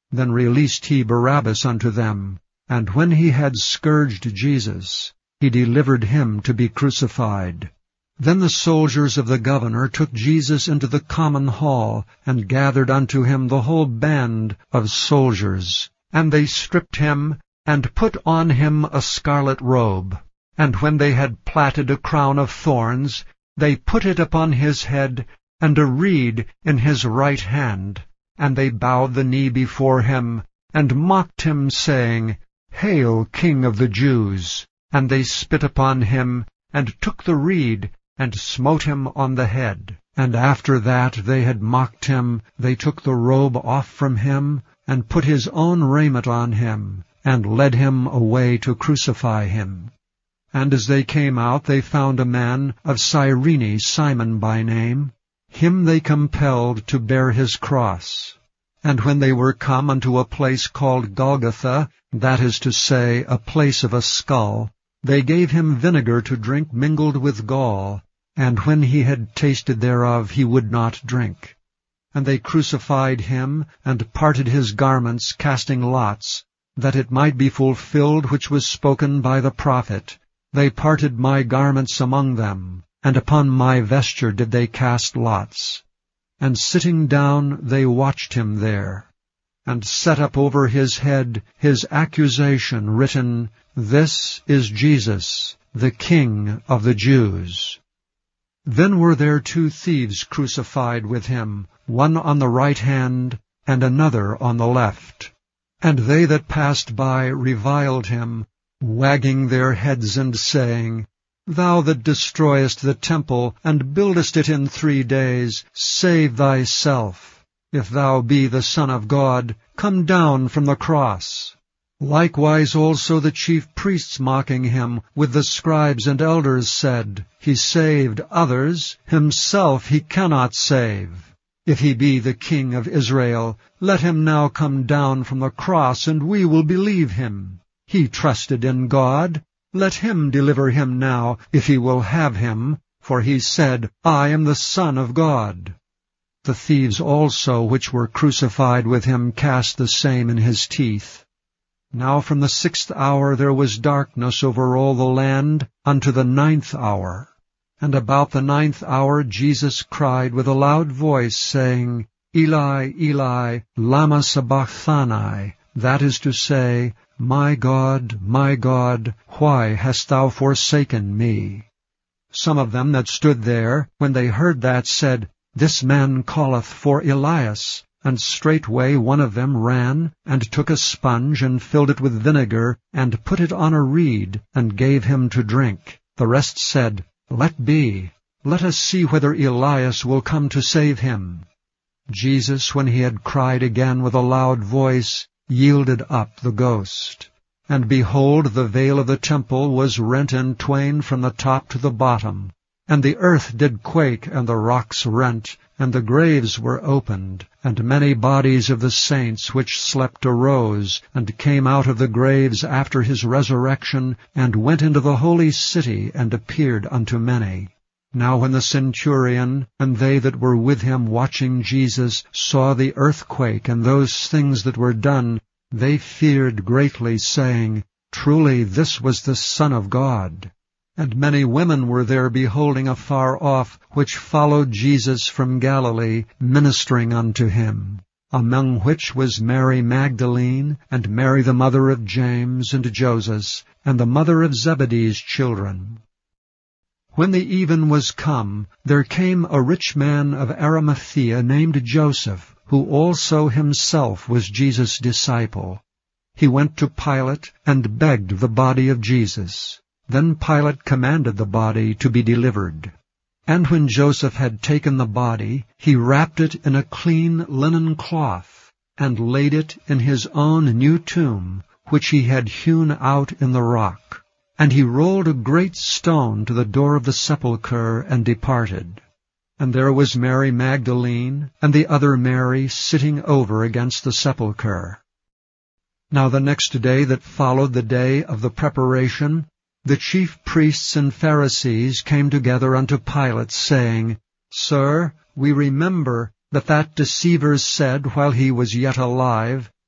Then released he Barabbas unto them. And when he had scourged Jesus, he delivered him to be crucified. Then the soldiers of the governor took Jesus into the common hall, and gathered unto him the whole band of soldiers. And they stripped him, and put on him a scarlet robe. And when they had platted a crown of thorns, they put it upon his head, and a reed in his right hand. And they bowed the knee before him, and mocked him, saying, Hail, King of the Jews! And they spit upon him, and took the reed, and smote him on the head. And after that they had mocked him, they took the robe off from him, and put his own raiment on him, and led him away to crucify him. And as they came out, they found a man of Cyrene, Simon by name. Him they compelled to bear his cross. And when they were come unto a place called Golgotha, that is to say, a place of a skull, they gave him vinegar to drink mingled with gall, and when he had tasted thereof, he would not drink. And they crucified him, and parted his garments, casting lots, that it might be fulfilled which was spoken by the prophet, They parted my garments among them, and upon my vesture did they cast lots. And sitting down they watched him there, and set up over his head his accusation written, This is Jesus, the King of the Jews. Then were there 2 thieves crucified with him, one on the right hand, and another on the left. And they that passed by reviled him, wagging their heads and saying, Thou that destroyest the temple, and buildest it in 3 days, save thyself. If thou be the Son of God, come down from the cross. Likewise also the chief priests mocking him, with the scribes and elders said, He saved others, himself he cannot save. If he be the King of Israel, let him now come down from the cross, and we will believe him. He trusted in God. Let him deliver him now, if he will have him, for he said, I am the Son of God. The thieves also which were crucified with him cast the same in his teeth. Now from the 6th hour there was darkness over all the land unto the 9th hour. And about the 9th hour Jesus cried with a loud voice, saying, Eli, Eli, lama sabachthani, that is to say, my God, why hast thou forsaken me? Some of them that stood there, when they heard that, said, This man calleth for Elias. And straightway one of them ran, and took a sponge, and filled it with vinegar, and put it on a reed, and gave him to drink. The rest said, Let be. Let us see whether Elias will come to save him. Jesus, when he had cried again with a loud voice, yielded up the ghost. And behold, the veil of the temple was rent in twain from the top to the bottom. And the earth did quake, and the rocks rent, and the graves were opened. And many bodies of the saints which slept arose, and came out of the graves after his resurrection, and went into the holy city, and appeared unto many. Now when the centurion, and they that were with him watching Jesus, saw the earthquake, and those things that were done, they feared greatly, saying, Truly this was the Son of God. And many women were there beholding afar off, which followed Jesus from Galilee, ministering unto him, among which was Mary Magdalene, and Mary the mother of James and Joses, and the mother of Zebedee's children. When the even was come, there came a rich man of Arimathea named Joseph, who also himself was Jesus' disciple. He went to Pilate, and begged the body of Jesus. Then Pilate commanded the body to be delivered. And when Joseph had taken the body, he wrapped it in a clean linen cloth, and laid it in his own new tomb, which he had hewn out in the rock. And he rolled a great stone to the door of the sepulchre, and departed. And there was Mary Magdalene, and the other Mary, sitting over against the sepulchre. Now the next day that followed the day of the preparation, the chief priests and Pharisees came together unto Pilate, saying, Sir, we remember that deceiver said while he was yet alive,